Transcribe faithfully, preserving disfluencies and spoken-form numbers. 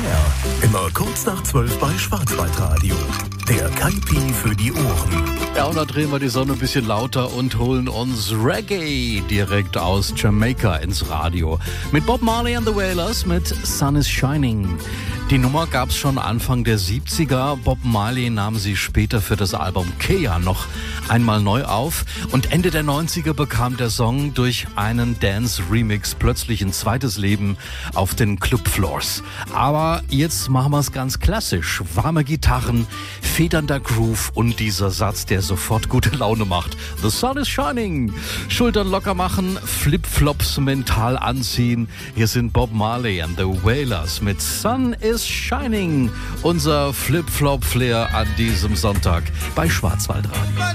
Flair. Immer kurz nach zwölf bei Schwarzwaldradio. Der Kaipi für die Ohren. Ja, und da drehen wir die Sonne ein bisschen lauter und holen uns Reggae direkt aus Jamaika ins Radio. Mit Bob Marley and the Wailers mit Sun is Shining. Die Nummer gab's schon Anfang der siebziger. Bob Marley nahm sie später für das Album Kea noch einmal neu auf. Und Ende der neunziger bekam der Song durch einen Dance-Remix plötzlich ein zweites Leben auf den Clubfloors. Aber jetzt machen wir es ganz klassisch. Warme Gitarren, federnder Groove und dieser Satz, der sofort gute Laune macht. The sun is shining. Schultern locker machen, Flipflops mental anziehen. Hier sind Bob Marley and the Wailers mit Sun is Shining. Unser Flip-Flop-Flair an diesem Sonntag bei Schwarzwaldradio.